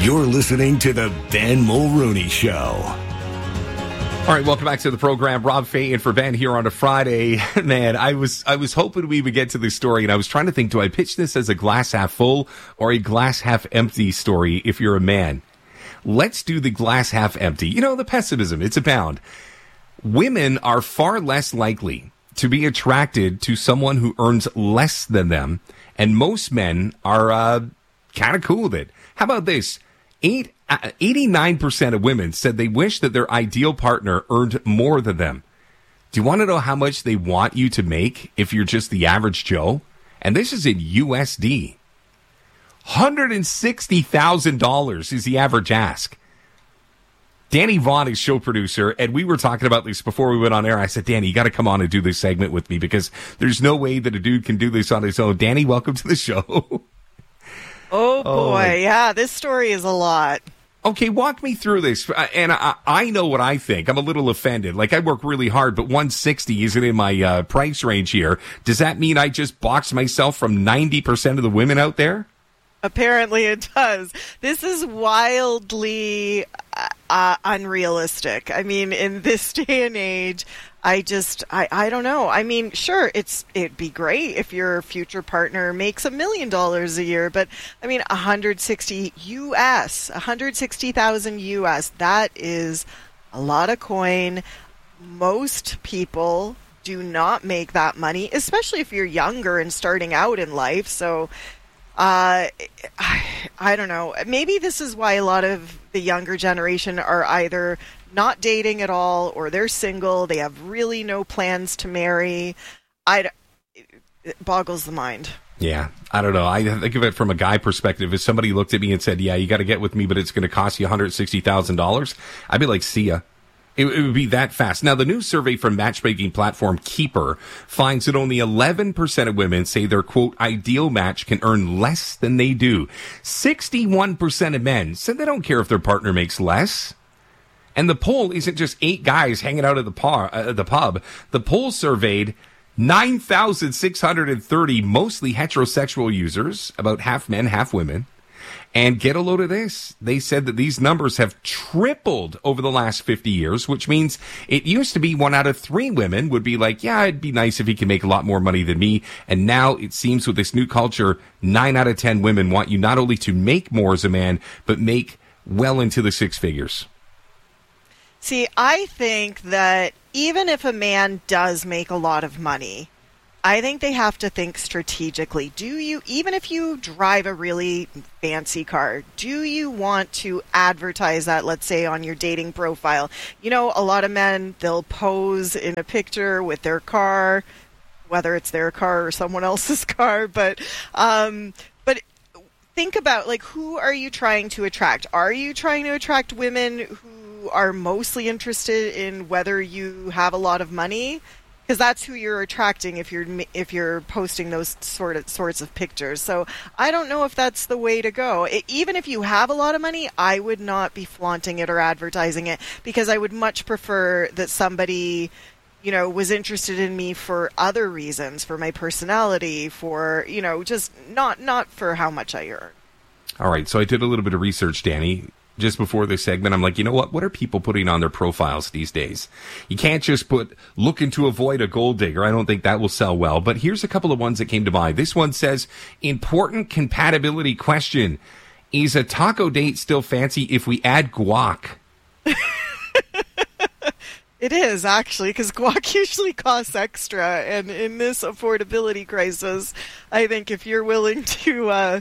You're listening to the Ben Mulrooney Show. All right, welcome back to the program. Rob Fay in for Ben here on a Friday. Man, I was hoping we would get to this story, and I was trying to think, do I pitch this as a glass half full or a glass half empty story if you're a man? Let's do the glass half empty. You know, the pessimism, it's abound. Women are far less likely to be attracted to someone who earns less than them, and most men are kind of cool with it. How about this? 89% of women said they wish that their ideal partner earned more than them. Do you want to know how much they want you to make if you're just the average Joe? And this is in USD. $160,000 is the average ask. Danny Vaughn is show producer, and we were talking about this before we went on air. I said, Danny, you got to come on and do this segment with me because there's no way that a dude can do this on his own. Danny, welcome to the show. Oh, boy. Yeah, this story is a lot. Okay, walk me through this. And I know what I think. I'm a little offended. Like, I work really hard, but 160 isn't in my price range here. Does that mean I just boxed myself from 90% of the women out there? Apparently it does. This is wildly unrealistic. I mean, in this day and age, I don't know. I mean, sure, it'd be great if your future partner makes $1 million a year, but I mean, 160,000 US, that is a lot of coin. Most people do not make that money, especially if you're younger and starting out in life. So, I don't know. Maybe this is why a lot of the younger generation are either not dating at all or they're single. They have really no plans to marry. It boggles the mind. Yeah, I don't know. I think of it from a guy perspective. If somebody looked at me and said, yeah, you got to get with me, but it's going to cost you $160,000, I'd be like, see ya. It would be that fast. Now, the new survey from matchmaking platform Keeper finds that only 11% of women say their, quote, ideal match can earn less than they do. 61% of men said they don't care if their partner makes less. And the poll isn't just 8 guys hanging out at the pub. The poll surveyed 9,630 mostly heterosexual users, about half men, half women. And get a load of this. They said that these numbers have tripled over the last 50 years, which means it used to be 1 out of 3 women would be like, yeah, it'd be nice if he can make a lot more money than me. And now it seems with this new culture, 9 out of 10 women want you not only to make more as a man, but make well into the 6 figures. See, I think that even if a man does make a lot of money, I think they have to think strategically. Even if you drive a really fancy car, do you want to advertise that, let's say, on your dating profile? You know, a lot of men, they'll pose in a picture with their car, whether it's their car or someone else's car, but think about, like, who are you trying to attract? Are you trying to attract women who are mostly interested in whether you have a lot of money? Because that's who you're attracting if you're posting those sorts of pictures. So I don't know if that's the way to go. Even if you have a lot of money, I would not be flaunting it or advertising it, because I would much prefer that somebody, you know, was interested in me for other reasons, for my personality, for, you know, just not for how much I earn. All right, so I did a little bit of research, Danny. Just before this segment, I'm like, you know what? What are people putting on their profiles these days? You can't just put, looking to avoid a gold digger. I don't think that will sell well. But here's a couple of ones that came to mind. This one says, important compatibility question. Is a taco date still fancy if we add guac? It is, actually, because guac usually costs extra. And in this affordability crisis, I think if you're willing to...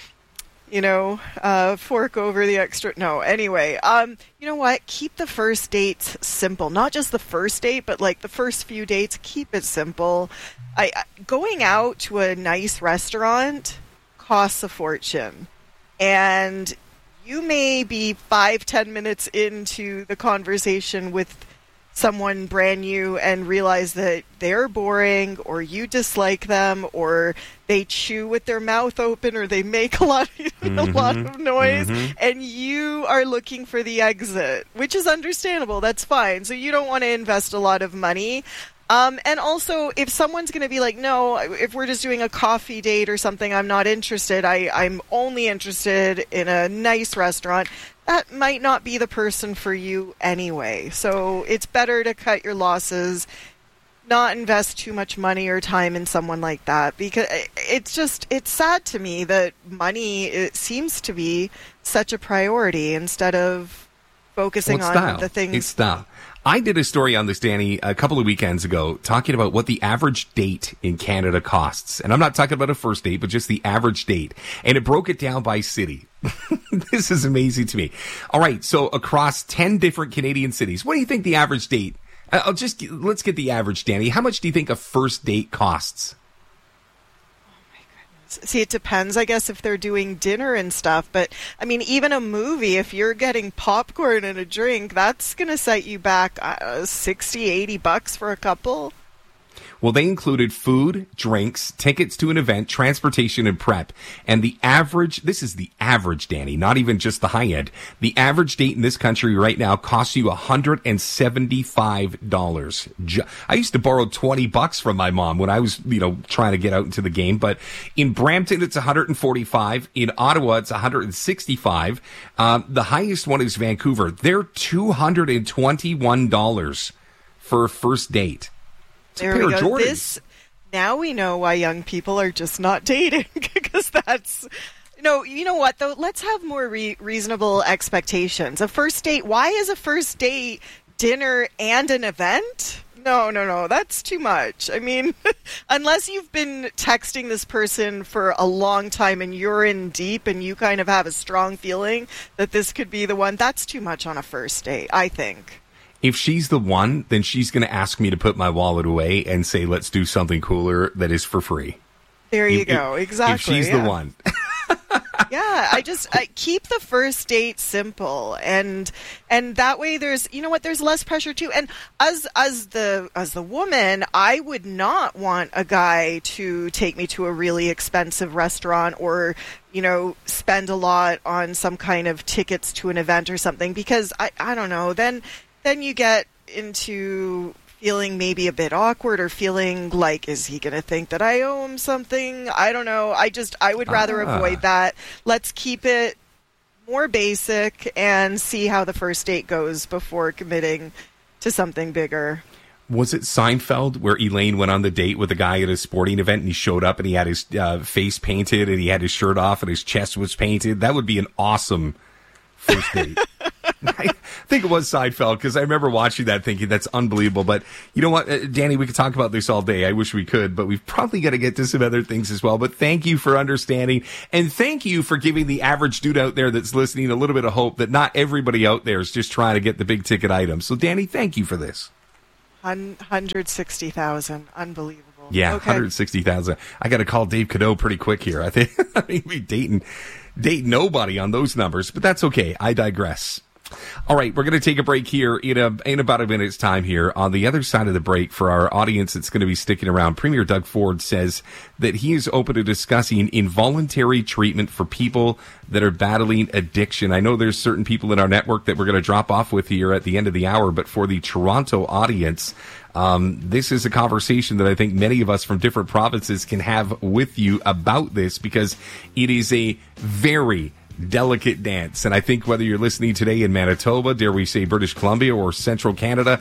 fork over the extra. No, anyway, you know what? Keep the first dates simple. Not just the first date, but like the first few dates, keep it simple. Going out to a nice restaurant costs a fortune. And you may be 5-10 minutes into the conversation with someone brand new and realize that they're boring, or you dislike them, or they chew with their mouth open, or they make a lot of noise, and you are looking for the exit, which is understandable. That's fine. So you don't want to invest a lot of money. And also, if someone's going to be like, no, if we're just doing a coffee date or something, I'm not interested. I'm only interested in a nice restaurant. That might not be the person for you anyway. So it's better to cut your losses, not invest too much money or time in someone like that, because it's sad to me that money, it seems to be such a priority instead of focusing on the things. It's style. I did a story on this, Danny, a couple of weekends ago, talking about what the average date in Canada costs. And I'm not talking about a first date, but just the average date. And it broke it down by city. This is amazing to me. All right, so across 10 different Canadian cities, what do you think the average date? Let's get the average, Danny. How much do you think a first date costs? See, it depends, I guess, if they're doing dinner and stuff. But, I mean, even a movie, if you're getting popcorn and a drink, that's going to set you back $60, $80 for a couple. Well, they included food, drinks, tickets to an event, transportation, and prep. And the average, this is the average, Danny, not even just the high end. The average date in this country right now costs you $175. I used to borrow $20 from my mom when I was, trying to get out into the game. But in Brampton, it's $145. In Ottawa, it's $165. The highest one is Vancouver. They're $221 for a first date. There we go. Now we know why young people are just not dating, because that's, you know what, though? Let's have more reasonable expectations. A first date, why is a first date dinner and an event? No, that's too much. I mean, unless you've been texting this person for a long time and you're in deep and you kind of have a strong feeling that this could be the one, that's too much on a first date, I think. If she's the one, then she's going to ask me to put my wallet away and say, let's do something cooler that is for free. There you go. Exactly. If she's the one. Yeah, I keep the first date simple, and that way there's less pressure too. And as the woman, I would not want a guy to take me to a really expensive restaurant or spend a lot on some kind of tickets to an event or something, because I don't know, then you get into feeling maybe a bit awkward or feeling like, is he going to think that I owe him something? I don't know. I would rather avoid that. Let's keep it more basic and see how the first date goes before committing to something bigger. Was it Seinfeld where Elaine went on the date with a guy at a sporting event and he showed up and he had his face painted and he had his shirt off and his chest was painted? That would be an awesome first date. I think it was Seinfeld, because I remember watching that thinking that's unbelievable. But you know what, Danny, we could talk about this all day. I wish we could, but we've probably got to get to some other things as well. But thank you for understanding, and thank you for giving the average dude out there that's listening a little bit of hope that not everybody out there is just trying to get the big ticket items. So, Danny, thank you for this. 160,000. Unbelievable. Yeah, okay. 160,000. I got to call Dave Cadeau pretty quick here. I think we dating nobody on those numbers, but that's okay. I digress. All right, we're going to take a break here in about a minute's time here. On the other side of the break, for our audience that's going to be sticking around, Premier Doug Ford says that he is open to discussing involuntary treatment for people that are battling addiction. I know there's certain people in our network that we're going to drop off with here at the end of the hour, but for the Toronto audience, this is a conversation that I think many of us from different provinces can have with you about this, because it is a very delicate dance. And I think whether you're listening today in Manitoba, dare we say British Columbia, or Central Canada,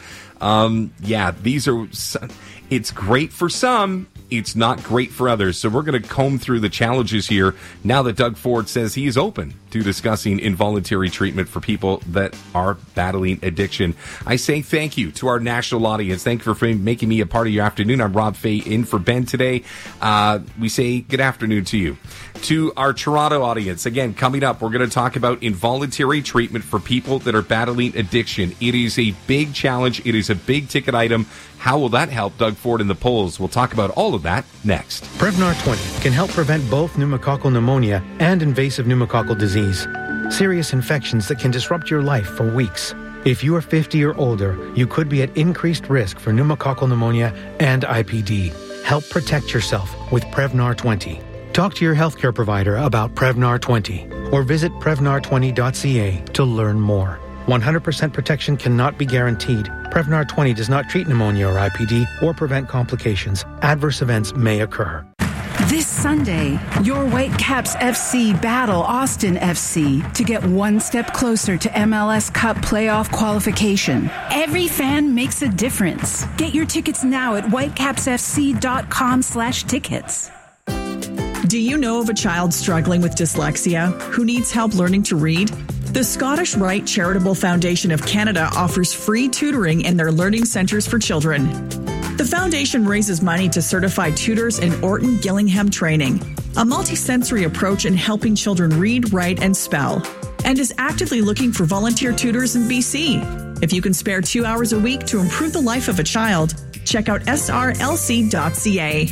it's great for some, it's not great for others. So we're going to comb through the challenges here now that Doug Ford says he is open to discussing involuntary treatment for people that are battling addiction. I say thank you to our national audience. Thank you for making me a part of your afternoon. I'm Rob Fay in for Ben today. We say good afternoon to you. To our Toronto audience, again, coming up, we're going to talk about involuntary treatment for people that are battling addiction. It is a big challenge. It is a big ticket item. How will that help Doug Ford in the polls? We'll talk about all of that next. Prevnar 20 can help prevent both pneumococcal pneumonia and invasive pneumococcal disease, serious infections that can disrupt your life for weeks. If you are 50 or older, you could be at increased risk for pneumococcal pneumonia and IPD. Help protect yourself with Prevnar 20. Talk to your healthcare provider about Prevnar 20 or visit Prevnar20.ca to learn more. 100% protection cannot be guaranteed. Prevnar 20 does not treat pneumonia or IPD or prevent complications. Adverse events may occur. This Sunday, your Whitecaps FC battle Austin FC to get one step closer to MLS Cup playoff qualification. Every fan makes a difference. Get your tickets now at whitecapsfc.com/tickets. Do you know of a child struggling with dyslexia who needs help learning to read? The Scottish Rite Charitable Foundation of Canada offers free tutoring in their learning centres for children. The foundation raises money to certify tutors in Orton Gillingham training, a multisensory approach in helping children read, write, and spell, and is actively looking for volunteer tutors in BC. If you can spare 2 hours a week to improve the life of a child, check out srlc.ca.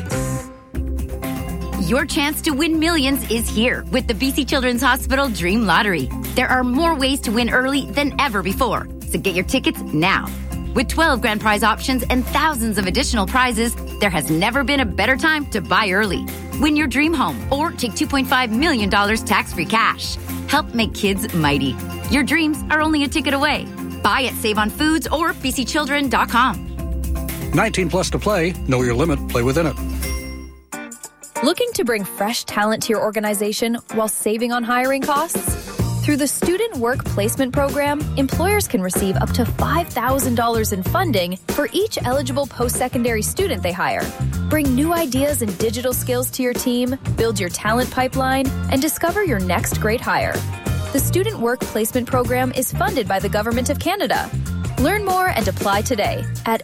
Your chance to win millions is here with the BC Children's Hospital Dream Lottery. There are more ways to win early than ever before, so get your tickets now. With 12 grand prize options and thousands of additional prizes, there has never been a better time to buy early. Win your dream home or take $2.5 million tax-free cash. Help make kids mighty. Your dreams are only a ticket away. Buy at Save on Foods or bcchildren.com. 19 plus to play. Know your limit. Play within it. Looking to bring fresh talent to your organization while saving on hiring costs? Through the Student Work Placement Program, employers can receive up to $5,000 in funding for each eligible post-secondary student they hire. Bring new ideas and digital skills to your team, build your talent pipeline, and discover your next great hire. The Student Work Placement Program is funded by the Government of Canada. Learn more and apply today at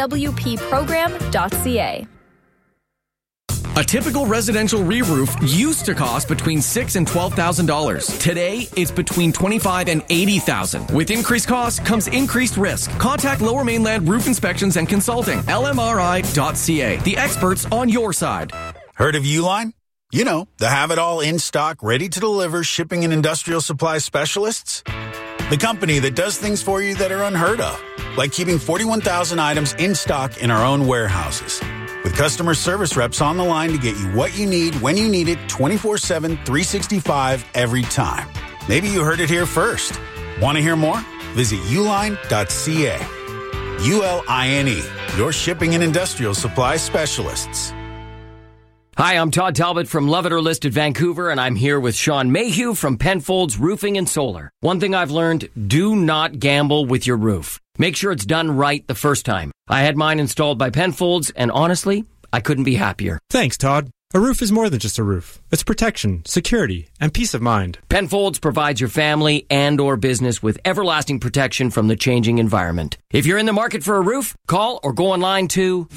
swpprogram.ca. A typical residential re-roof used to cost between $6,000 and $12,000. Today, it's between $25,000 and $80,000. With increased costs comes increased risk. Contact Lower Mainland Roof Inspections and Consulting, lmri.ca, the experts on your side. Heard of Uline? You know, the have-it-all in-stock, ready-to-deliver shipping and industrial supply specialists. The company that does things for you that are unheard of, like keeping 41,000 items in stock in our own warehouses. With customer service reps on the line to get you what you need when you need it 24/7, 365 every time. Maybe you heard it here first. Want to hear more? Visit uline.ca. ULINE, your shipping and industrial supply specialists. Hi, I'm Todd Talbot from Love It or List It Vancouver, and I'm here with Sean Mayhew from Penfolds Roofing and Solar. One thing I've learned, do not gamble with your roof. Make sure it's done right the first time. I had mine installed by Penfolds, and honestly, I couldn't be happier. Thanks, Todd. A roof is more than just a roof. It's protection, security, and peace of mind. Penfolds provides your family and or business with everlasting protection from the changing environment. If you're in the market for a roof, call or go online to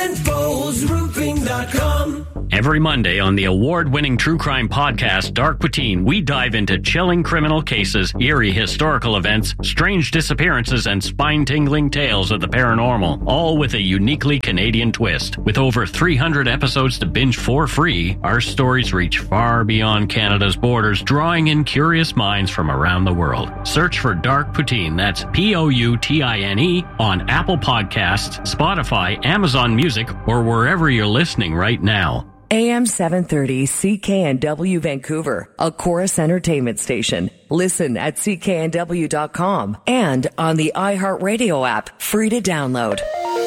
PenfoldsRoofing.com. Every Monday on the award-winning true crime podcast, Dark Poutine, we dive into chilling criminal cases, eerie historical events, strange disappearances, and spine-tingling tales of the paranormal, all with a uniquely Canadian twist. With over 300 episodes to binge for free, our stories reach far beyond Canada's borders, drawing in curious minds from around the world. Search for Dark Poutine, that's Poutine, on Apple Podcasts, Spotify, Amazon Music, or wherever you're listening right now. AM 730 CKNW Vancouver, a Chorus Entertainment station. Listen at cknw.com and on the iHeartRadio app, free to download.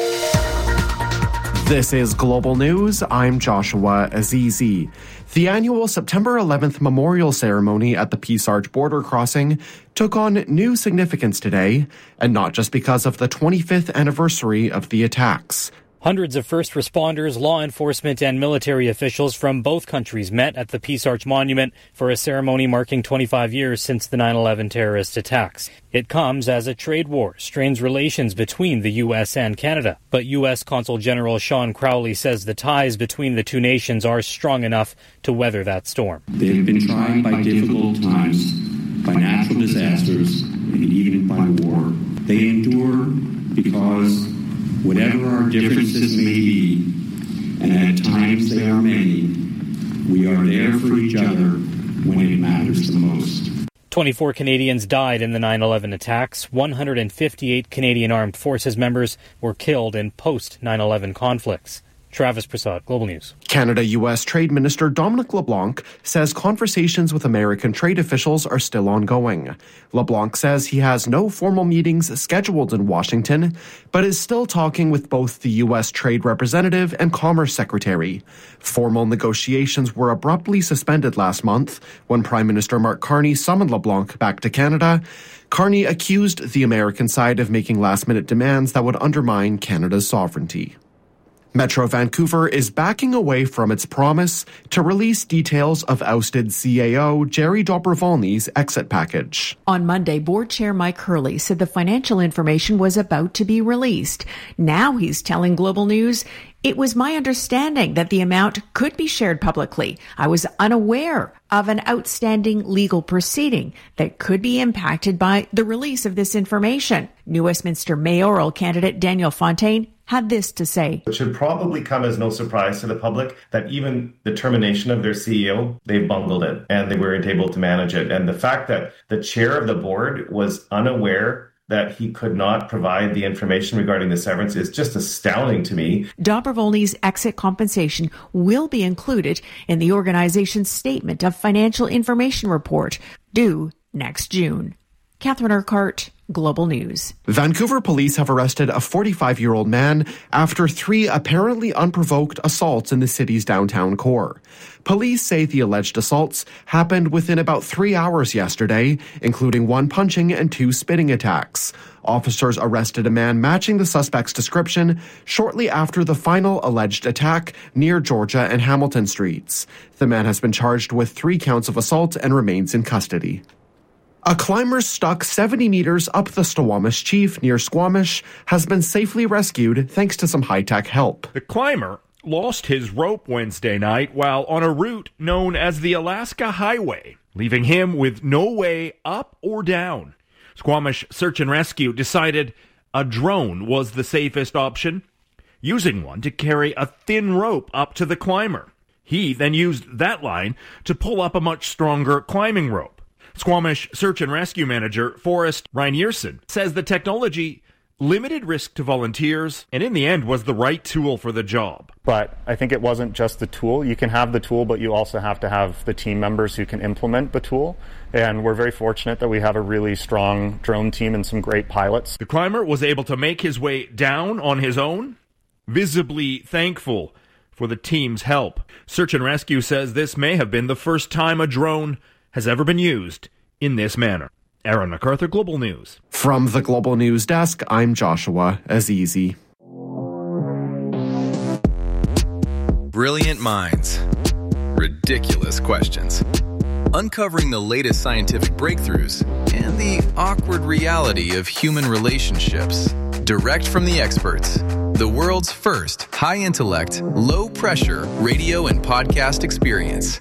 This is Global News. I'm Joshua Azizi. The annual September 11th memorial ceremony at the Peace Arch border crossing took on new significance today, and not just because of the 25th anniversary of the attacks. Hundreds of first responders, law enforcement, and military officials from both countries met at the Peace Arch Monument for a ceremony marking 25 years since the 9/11 terrorist attacks. It comes as a trade war strains relations between the U.S. and Canada. But U.S. Consul General Sean Crowley says the ties between the two nations are strong enough to weather that storm. They have been tried by difficult times, by natural disasters, and even by war. They endure because whatever our differences may be, and at times they are many, we are there for each other when it matters the most. 24 Canadians died in the 9/11 attacks. 158 Canadian Armed Forces members were killed in post-9/11 conflicts. Travis Prasad, Global News. Canada-U.S. Trade Minister Dominic LeBlanc says conversations with American trade officials are still ongoing. LeBlanc says he has no formal meetings scheduled in Washington, but is still talking with both the U.S. Trade Representative and Commerce Secretary. Formal negotiations were abruptly suspended last month when Prime Minister Mark Carney summoned LeBlanc back to Canada. Carney accused the American side of making last-minute demands that would undermine Canada's sovereignty. Metro Vancouver is backing away from its promise to release details of ousted CAO Jerry Dobrovolny's exit package. On Monday, Board Chair Mike Hurley said the financial information was about to be released. Now he's telling Global News, "It was my understanding that the amount could be shared publicly. I was unaware of an outstanding legal proceeding that could be impacted by the release of this information." New Westminster mayoral candidate Daniel Fontaine had this to say. It should probably come as no surprise to the public that even the termination of their CEO, they bungled it and they weren't able to manage it. And the fact that the chair of the board was unaware that he could not provide the information regarding the severance is just astounding to me. Dobrovolny's exit compensation will be included in the organization's Statement of Financial Information Report, due next June. Catherine Urquhart, Global News. Vancouver police have arrested a 45-year-old man after 3 apparently unprovoked assaults in the city's downtown core. Police say the alleged assaults happened within about 3 hours yesterday, including 1 punching and 2 spitting attacks. Officers arrested a man matching the suspect's description shortly after the final alleged attack near Georgia and Hamilton Streets. The man has been charged with 3 counts of assault and remains in custody. A climber stuck 70 meters up the Squamish Chief near Squamish has been safely rescued thanks to some high-tech help. The climber lost his rope Wednesday night while on a route known as the Alaska Highway, leaving him with no way up or down. Squamish Search and Rescue decided a drone was the safest option, using one to carry a thin rope up to the climber. He then used that line to pull up a much stronger climbing rope. Squamish Search and Rescue Manager Forrest Reinierson says the technology limited risk to volunteers and in the end was the right tool for the job. But I think it wasn't just the tool. You can have the tool, but you also have to have the team members who can implement the tool. And we're very fortunate that we have a really strong drone team and some great pilots. The climber was able to make his way down on his own, visibly thankful for the team's help. Search and Rescue says this may have been the first time a drone has ever been used in this manner. Aaron MacArthur, Global News. From the Global News Desk, I'm Joshua Azizi. Brilliant minds. Ridiculous questions. Uncovering the latest scientific breakthroughs and the awkward reality of human relationships. Direct from the experts. The world's first high-intellect, low-pressure radio and podcast experience.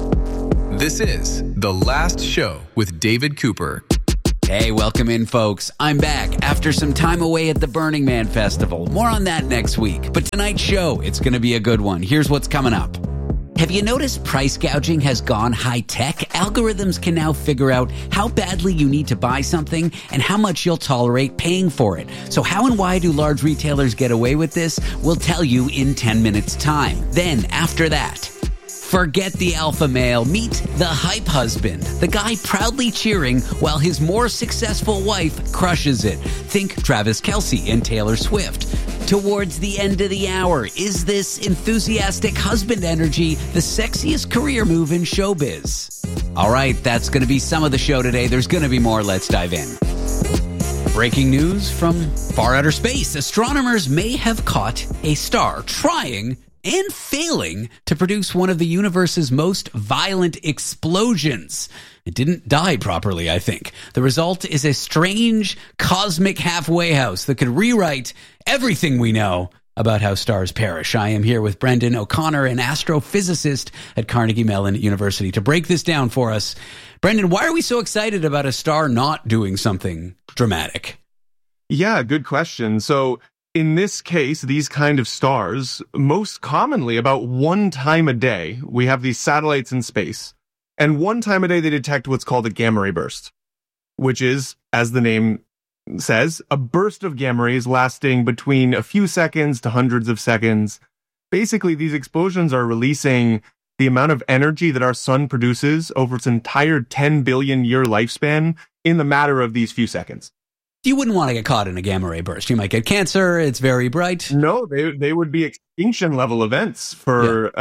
This is The Last Show with David Cooper. Hey, welcome in, folks. I'm back after some time away at the Burning Man Festival. More on that next week. But tonight's show, it's going to be a good one. Here's what's coming up. Have you noticed price gouging has gone high-tech? Algorithms can now figure out how badly you need to buy something and how much you'll tolerate paying for it. So how and why do large retailers get away with this? We'll tell you in 10 minutes' time. Then, after that, forget the alpha male, meet the hype husband, the guy proudly cheering while his more successful wife crushes it. Think Travis Kelce and Taylor Swift. Towards the end of the hour, is this enthusiastic husband energy the sexiest career move in showbiz? All right, that's going to be some of the show today. There's going to be more. Let's dive in. Breaking news from far outer space. Astronomers may have caught a star trying and failing to produce one of the universe's most violent explosions. It didn't die properly, I think. The result is a strange cosmic halfway house that could rewrite everything we know about how stars perish. I am here with Brendan O'Connor, an astrophysicist at Carnegie Mellon University, to break this down for us. Brendan, why are we so excited about a star not doing something dramatic? Yeah, good question. So in this case, these kind of stars, most commonly about one time a day, we have these satellites in space. And one time a day, they detect what's called a gamma ray burst, which is, as the name says, a burst of gamma rays lasting between a few seconds to hundreds of seconds. Basically, these explosions are releasing the amount of energy that our sun produces over its entire 10 billion year lifespan in the matter of these few seconds. You wouldn't want to get caught in a gamma ray burst. You might get cancer. It's very bright. No, they would be extinction level events for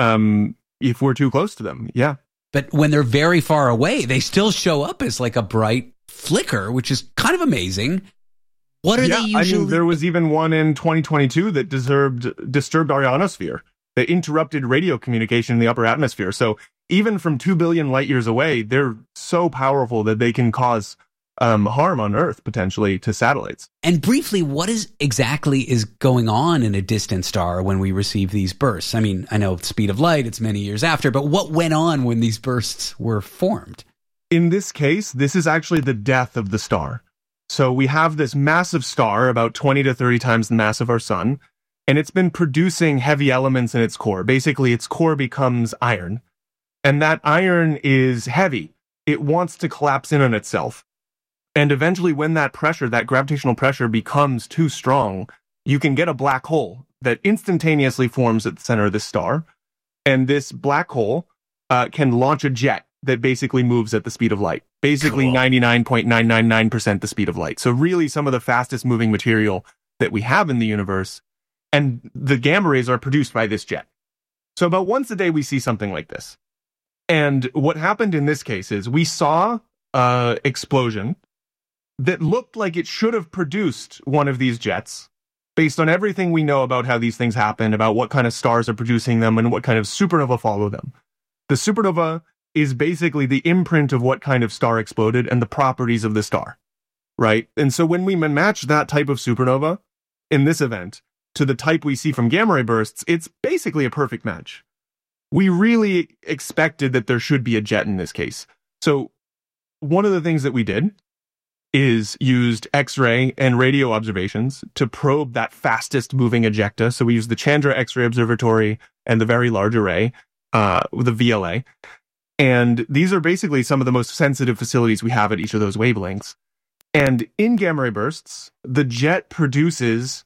if we're too close to them. Yeah. But when they're very far away, they still show up as like a bright flicker, which is kind of amazing. What are they usually? There was even one in 2022 that disturbed our ionosphere, that interrupted radio communication in the upper atmosphere. So even from 2 billion light years away, they're so powerful that they can cause harm on Earth, potentially, to satellites. And briefly, what exactly is going on in a distant star when we receive these bursts? I mean, I know the speed of light, it's many years after, but what went on when these bursts were formed? In this case, this is actually the death of the star. So we have this massive star, about 20 to 30 times the mass of our sun, and it's been producing heavy elements in its core. Basically, its core becomes iron, and that iron is heavy. It wants to collapse in on itself. And eventually, when that pressure, that gravitational pressure becomes too strong, you can get a black hole that instantaneously forms at the center of the star. And this black hole can launch a jet that basically moves at the speed of light. Basically, 99.999% the speed of light. So really some of the fastest moving material that we have in the universe. And the gamma rays are produced by this jet. So about once a day, we see something like this. And what happened in this case is we saw an explosion that looked like it should have produced one of these jets, based on everything we know about how these things happen, about what kind of stars are producing them, and what kind of supernova follow them. The supernova is basically the imprint of what kind of star exploded and the properties of the star, right? And so when we match that type of supernova in this event to the type we see from gamma ray bursts, it's basically a perfect match. We really expected that there should be a jet in this case. So one of the things that we did is used X-ray and radio observations to probe that fastest moving ejecta. So we used the Chandra X-ray Observatory and the Very Large Array, the VLA. And these are basically some of the most sensitive facilities we have at each of those wavelengths. And in gamma ray bursts, the jet produces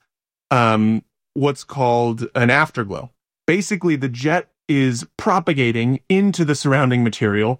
what's called an afterglow. Basically, the jet is propagating into the surrounding material,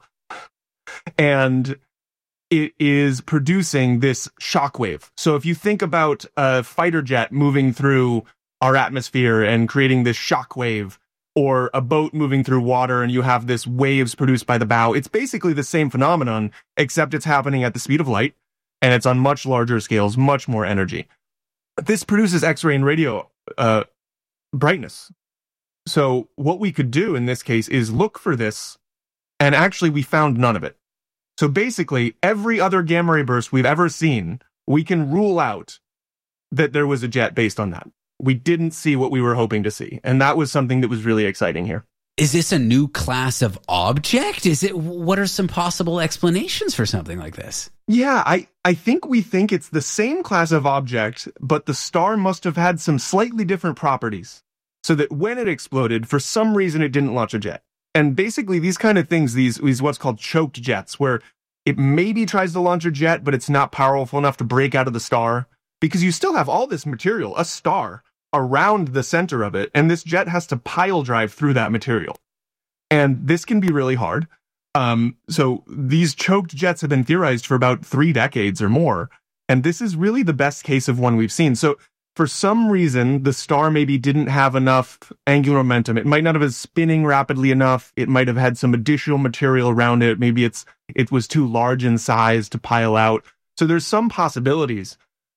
and it is producing this shock wave. So if you think about a fighter jet moving through our atmosphere and creating this shock wave, or a boat moving through water and you have this waves produced by the bow, it's basically the same phenomenon, except it's happening at the speed of light, and it's on much larger scales, much more energy. This produces X-ray and radio brightness. So what we could do in this case is look for this, and actually we found none of it. So basically, every other gamma ray burst we've ever seen, we can rule out that there was a jet based on that. We didn't see what we were hoping to see. And that was something that was really exciting here. Is this a new class of object? What are some possible explanations for something like this? Yeah, I think we think it's the same class of object, but the star must have had some slightly different properties, so that when it exploded, for some reason it didn't launch a jet. And basically these kind of things, these what's called choked jets, where it maybe tries to launch a jet, but it's not powerful enough to break out of the star, because you still have all this material, a star, around the center of it, and this jet has to pile drive through that material. And this can be really hard. So these choked jets have been theorized for about 3 decades or more, and this is really the best case of one we've seen. So for some reason, the star maybe didn't have enough angular momentum. It might not have been spinning rapidly enough. It might have had some additional material around it. Maybe it was too large in size to pile out. So there's some possibilities.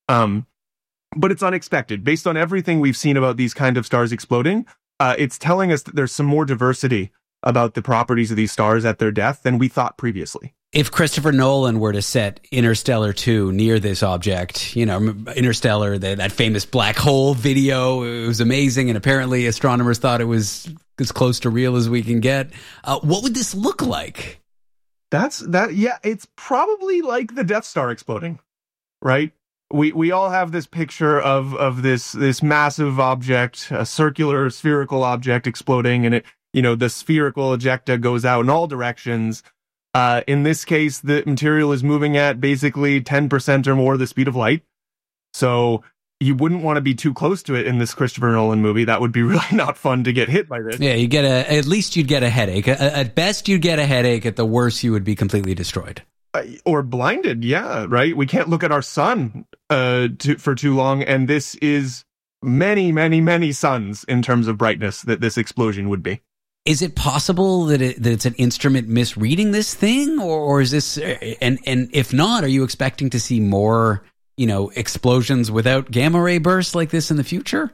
But it's unexpected. Based on everything we've seen about these kind of stars exploding, it's telling us that there's some more diversity about the properties of these stars at their death than we thought previously. If Christopher Nolan were to set Interstellar 2 near this object, Interstellar, that famous black hole video, it was amazing, and apparently astronomers thought it was as close to real as we can get. What would this look like? Yeah, it's probably like the Death Star exploding, right? We all have this picture of this massive object, a circular spherical object exploding, and it, the spherical ejecta goes out in all directions. In this case, the material is moving at basically 10% or more the speed of light. So you wouldn't want to be too close to it in this Christopher Nolan movie. That would be really not fun to get hit by this. Yeah, at least you'd get a headache. At best, you'd get a headache. At the worst, you would be completely destroyed. Or blinded, yeah, right? We can't look at our sun for too long, and this is many, many, many suns in terms of brightness that this explosion would be. Is it possible that it's an instrument misreading this thing, or is this? And if not, are you expecting to see more, explosions without gamma ray bursts like this in the future?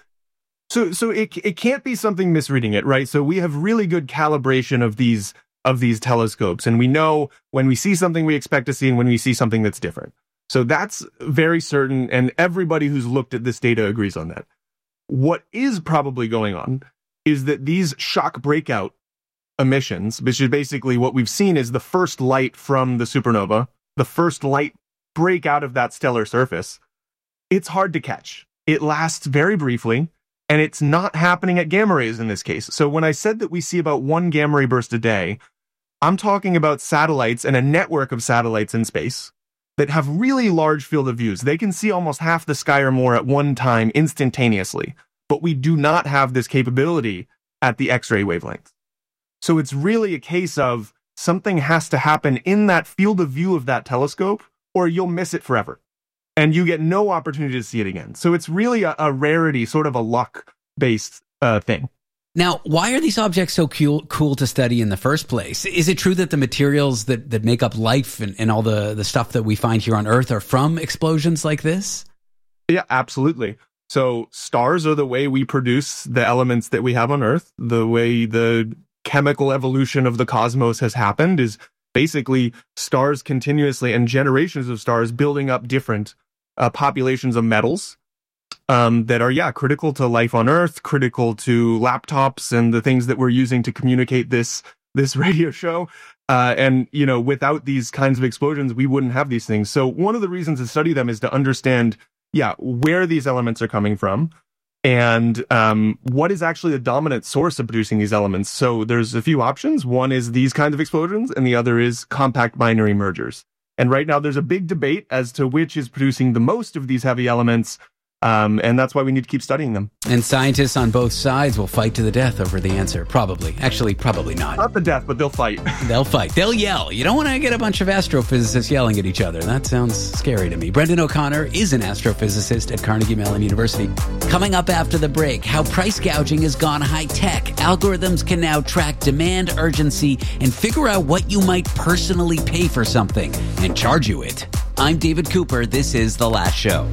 So it can't be something misreading it, right? So we have really good calibration of these telescopes, and we know when we see something we expect to see and when we see something that's different. So that's very certain, and everybody who's looked at this data agrees on that. What is probably going on is that these shock breakout emissions, which is basically what we've seen is the first light from the supernova, the first light break out of that stellar surface, it's hard to catch. It lasts very briefly, and it's not happening at gamma rays in this case. So when I said that we see about 1 gamma ray burst a day, I'm talking about satellites and a network of satellites in space that have really large field of views. They can see almost half the sky or more at one time instantaneously, but we do not have this capability at the X-ray wavelength. So it's really a case of something has to happen in that field of view of that telescope, or you'll miss it forever, and you get no opportunity to see it again. So it's really a rarity, sort of a luck-based thing. Now, why are these objects so cool to study in the first place? Is it true that the materials that make up life and all the stuff that we find here on Earth are from explosions like this? Yeah, absolutely. So stars are the way we produce the elements that we have on Earth. The way the chemical evolution of the cosmos has happened is basically stars continuously and generations of stars building up different populations of metals that are, critical to life on Earth, critical to laptops and the things that we're using to communicate this radio show. And without these kinds of explosions, we wouldn't have these things. So one of the reasons to study them is to understand, where these elements are coming from and what is actually the dominant source of producing these elements. So there's a few options. One is these kinds of explosions, and the other is compact binary mergers. And right now there's a big debate as to which is producing the most of these heavy elements. And that's why we need to keep studying them. And scientists on both sides will fight to the death over the answer. Probably. Actually, probably not. Not the death, but they'll fight. They'll fight. They'll yell. You don't want to get a bunch of astrophysicists yelling at each other. That sounds scary to me. Brendan O'Connor is an astrophysicist at Carnegie Mellon University. Coming up after the break, how price gouging has gone high-tech. Algorithms can now track demand, urgency, and figure out what you might personally pay for something and charge you it. I'm David Cooper. This is The Last Show.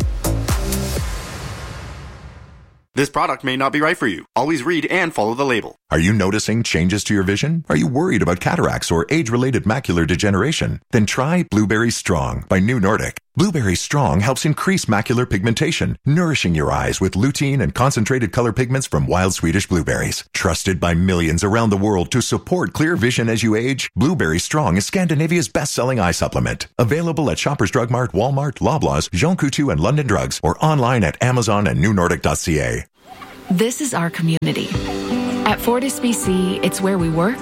This product may not be right for you. Always read and follow the label. Are you noticing changes to your vision? Are you worried about cataracts or age-related macular degeneration? Then try Blueberry Strong by New Nordic. Blueberry Strong helps increase macular pigmentation, nourishing your eyes with lutein and concentrated color pigments from wild Swedish blueberries. Trusted by millions around the world to support clear vision as you age, Blueberry Strong is Scandinavia's best-selling eye supplement. Available at Shoppers Drug Mart, Walmart, Loblaws, Jean Coutu, and London Drugs, or online at Amazon and newnordic.ca. This is our community. At Fortis BC, it's where we work,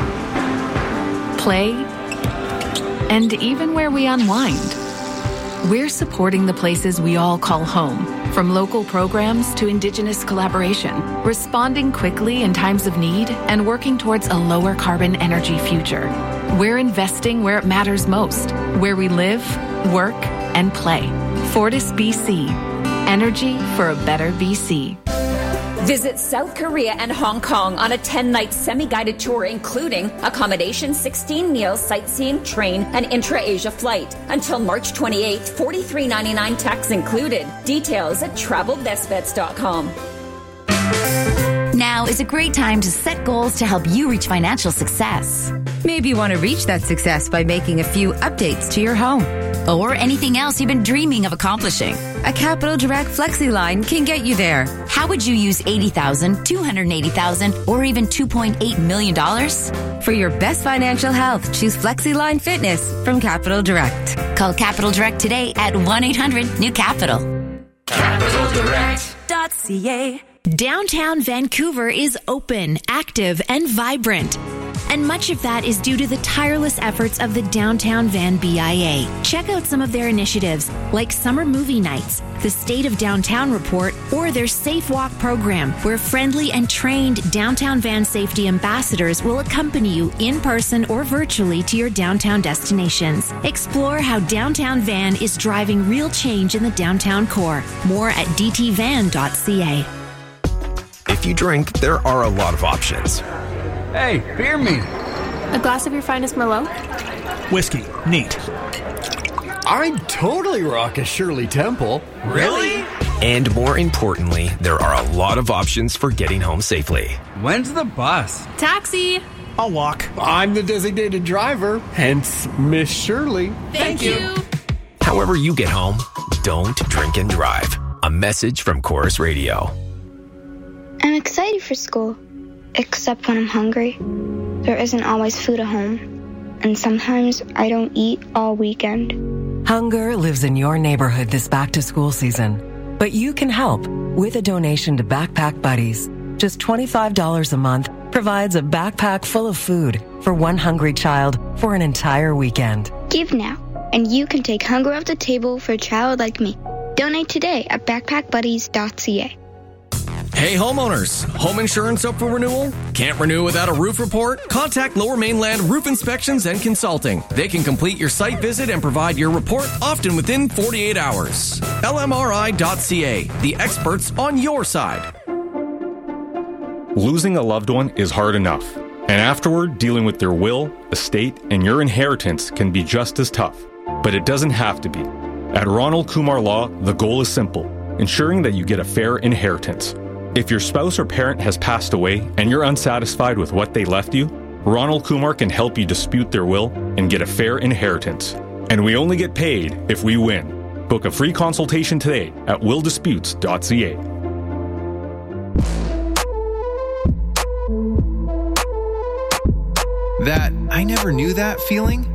play, and even where we unwind. We're supporting the places we all call home, from local programs to Indigenous collaboration, responding quickly in times of need and working towards a lower carbon energy future. We're investing where it matters most, where we live, work, and play. Fortis BC. Energy for a better BC. Visit South Korea and Hong Kong on a 10-night semi-guided tour, including accommodation, 16 meals, sightseeing, train, and intra-Asia flight. Until March 28th, $43.99 tax included. Details at travelbestbets.com. Now is a great time to set goals to help you reach financial success. Maybe you want to reach that success by making a few updates to your home. Or anything else you've been dreaming of accomplishing. A Capital Direct FlexiLine can get you there. How would you use $80,000, $280,000, or even $2.8 million? For your best financial health, choose FlexiLine Fitness from Capital Direct. Call Capital Direct today at 1-800-NEW-CAPITAL. CapitalDirect.ca. Downtown Vancouver is open, active, and vibrant. And much of that is due to the tireless efforts of the Downtown Van BIA. Check out some of their initiatives, like summer movie nights, the State of Downtown Report, or their Safe Walk program, where friendly and trained Downtown Van safety ambassadors will accompany you in person or virtually to your downtown destinations. Explore how Downtown Van is driving real change in the downtown core. More at dtvan.ca. If you drink, there are a lot of options. Hey, beer me. A glass of your finest Merlot? Whiskey. Neat. I'd totally rock a Shirley Temple. Really? And more importantly, there are a lot of options for getting home safely. When's the bus? Taxi. I'll walk. I'm the designated driver, hence Miss Shirley. Thank you. However you get home, don't drink and drive. A message from Chorus Radio. I'm excited for school, except when I'm hungry. There isn't always food at home, and sometimes I don't eat all weekend. Hunger lives in your neighborhood this back-to-school season, but you can help with a donation to Backpack Buddies. Just $25 a month provides a backpack full of food for one hungry child for an entire weekend. Give now, and you can take hunger off the table for a child like me. Donate today at backpackbuddies.ca. Hey homeowners, home insurance up for renewal? Can't renew without a roof report? Contact Lower Mainland Roof Inspections and Consulting. They can complete your site visit and provide your report often within 48 hours. LMRI.ca, the experts on your side. Losing a loved one is hard enough, and afterward, dealing with their will, estate, and your inheritance can be just as tough. But it doesn't have to be. At Ronald Kumar Law, the goal is simple, ensuring that you get a fair inheritance. If your spouse or parent has passed away and you're unsatisfied with what they left you, Ronald Kumar can help you dispute their will and get a fair inheritance. And we only get paid if we win. Book a free consultation today at willdisputes.ca. That I never knew that feeling?